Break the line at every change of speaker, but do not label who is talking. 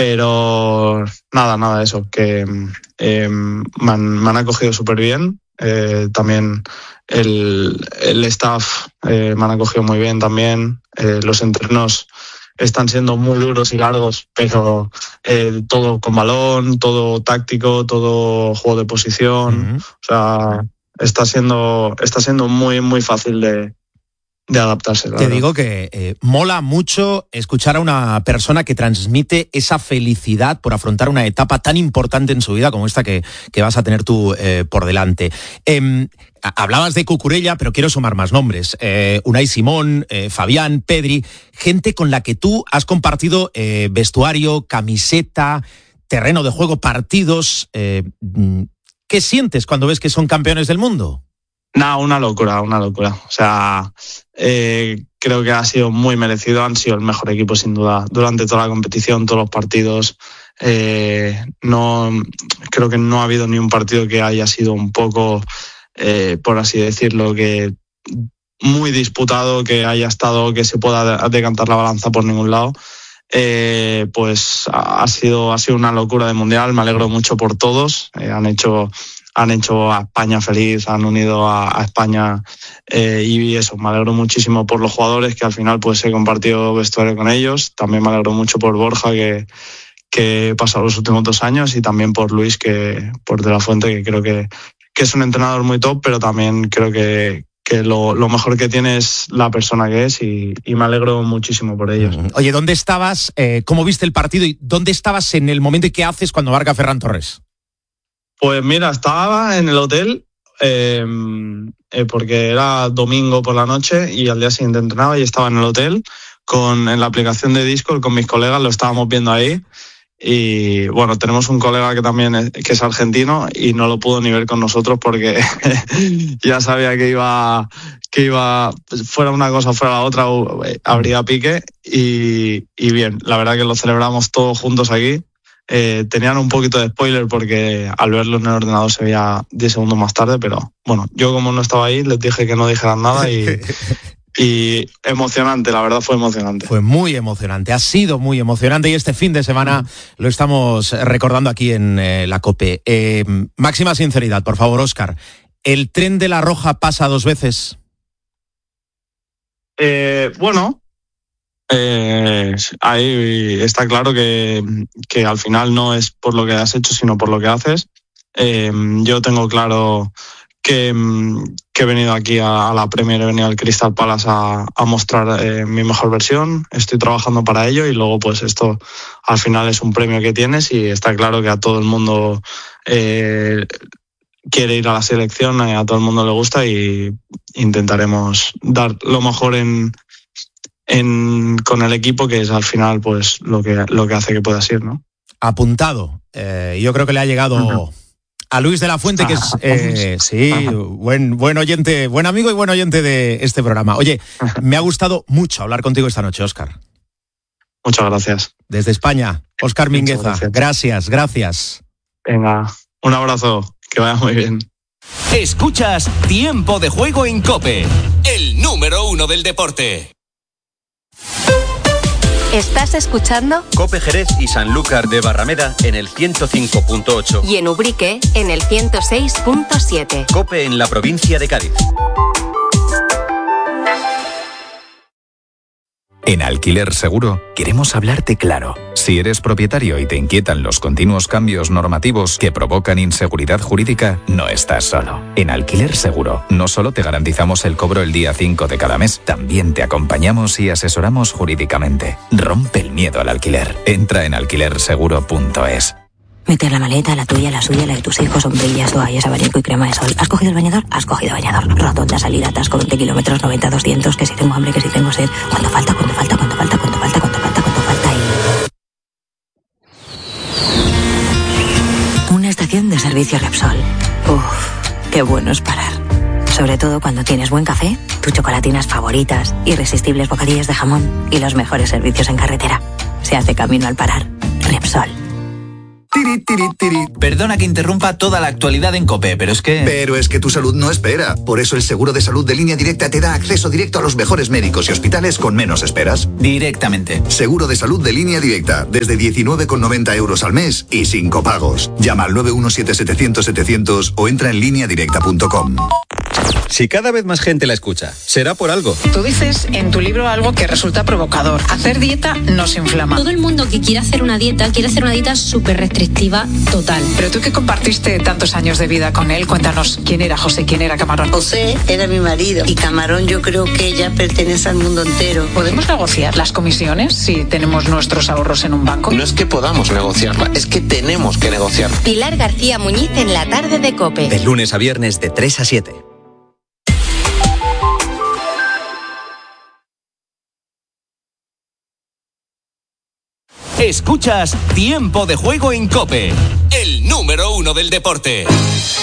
Pero nada, eso, que me han acogido súper bien. También el staff me han acogido muy bien también. Los entrenos están siendo muy duros y largos, pero todo con balón, todo táctico, todo juego de posición. O sea, está siendo muy, muy fácil de adaptarse.
Te digo que mola mucho escuchar a una persona que transmite esa felicidad por afrontar una etapa tan importante en su vida como esta que vas a tener tú por delante. Hablabas de Cucurella, pero quiero sumar más nombres. Unai Simón, Fabián, Pedri, gente con la que tú has compartido vestuario, camiseta, terreno de juego, partidos. ¿Qué sientes cuando ves que son campeones del mundo?
Una locura. O sea, creo que ha sido muy merecido. Han sido el mejor equipo, sin duda, durante toda la competición, todos los partidos. Creo que no ha habido ni un partido que haya sido un poco, por así decirlo, que muy disputado, que haya estado, que se pueda decantar la balanza por ningún lado. Pues ha sido una locura de mundial. Me alegro mucho por todos. Han hecho a España feliz, han unido a España, y eso, me alegro muchísimo por los jugadores, que al final pues he compartido vestuario con ellos. También me alegro mucho por Borja, que he pasado los últimos 2 años, y también por Luis, por De La Fuente, que creo que es un entrenador muy top, pero también creo que lo mejor que tiene es la persona que es, y me alegro muchísimo por ellos.
Oye, ¿dónde estabas? ¿Cómo viste el partido? ¿Y dónde estabas en el momento y qué haces cuando marca Ferran Torres?
Pues mira, estaba en el hotel porque era domingo por la noche y al día siguiente entrenaba, y estaba en el hotel en la aplicación de Discord con mis colegas, lo estábamos viendo ahí. Y bueno, tenemos un colega que también que es argentino y no lo pudo ni ver con nosotros porque ya sabía que iba fuera una cosa fuera la otra, habría pique, y bien, la verdad que lo celebramos todos juntos aquí. Tenían un poquito de spoiler porque al verlo en el ordenador se veía 10 segundos más tarde, pero bueno, yo como no estaba ahí les dije que no dijeran nada y emocionante, la verdad fue emocionante.
Fue muy emocionante, ha sido muy emocionante, y este fin de semana lo estamos recordando aquí en la COPE. Máxima sinceridad, por favor, Óscar. ¿El tren de la Roja pasa 2 veces?
Bueno, ahí está claro que al final no es por lo que has hecho, sino por lo que haces. Yo tengo claro que he venido aquí a la Premier, he venido al Crystal Palace a mostrar mi mejor versión. Estoy trabajando para ello, y luego pues esto al final es un premio que tienes, y está claro que a todo el mundo quiere ir a la selección, a todo el mundo le gusta, y intentaremos dar lo mejor con el equipo, que es al final pues lo que hace que pueda ser, ¿no?
Apuntado. Yo creo que le ha llegado a Luis de la Fuente, que es buen oyente, buen amigo y buen oyente de este programa. Oye, me ha gustado mucho hablar contigo esta noche, Óscar.
Muchas gracias.
Desde España, Óscar Mingueza. Gracias.
Venga, un abrazo, que vaya muy bien.
Escuchas Tiempo de Juego en COPE, el número 1 del deporte.
¿Estás escuchando?
COPE Jerez y Sanlúcar de Barrameda en el 105.8.
Y en Ubrique en el 106.7.
COPE en la provincia de Cádiz.
En Alquiler Seguro queremos hablarte claro. Si eres propietario y te inquietan los continuos cambios normativos que provocan inseguridad jurídica, no estás solo. En Alquiler Seguro no solo te garantizamos el cobro el día 5 de cada mes, también te acompañamos y asesoramos jurídicamente. Rompe el miedo al alquiler. Entra en alquilerseguro.es.
Meter la maleta, la tuya, la suya, la de tus hijos, sombrillas, toallas, abanico y crema de sol. ¿Has cogido el bañador? Has cogido bañador. Rotonda, salida, atasco, 20 kilómetros, 90, 200, que si tengo hambre, que si tengo sed. ¿Cuánto falta y... Una estación de servicio Repsol. Uf, qué bueno es parar. Sobre todo cuando tienes buen café, tus chocolatinas favoritas, irresistibles bocadillos de jamón y los mejores servicios en carretera. Se hace camino al parar. Repsol.
Tiri, tiri, tiri.
Perdona que interrumpa toda la actualidad en COPE, pero es que...
Pero es que tu salud no espera. Por eso el seguro de salud de Línea Directa te da acceso directo a los mejores médicos y hospitales con menos esperas.
Directamente.
Seguro de salud de Línea Directa, desde 19,90 € al mes y sin copagos. Llama al 917-700-700 o entra en lineadirecta.com.
Si cada vez más gente la escucha, será por algo.
Tú dices en tu libro algo que resulta provocador. Hacer dieta nos inflama.
Todo el mundo que quiere hacer una dieta súper restrictiva total.
Pero tú que compartiste tantos años de vida con él, cuéntanos quién era José, quién era Camarón.
José era mi marido y Camarón yo creo que ya pertenece al mundo entero.
¿Podemos negociar las comisiones si tenemos nuestros ahorros en un banco?
No es que podamos negociarla, es que tenemos que negociarla.
Pilar García Muñiz en la tarde de COPE.
De lunes a viernes de 3 a 7.
Escuchas Tiempo de Juego en COPE, el número 1 del deporte.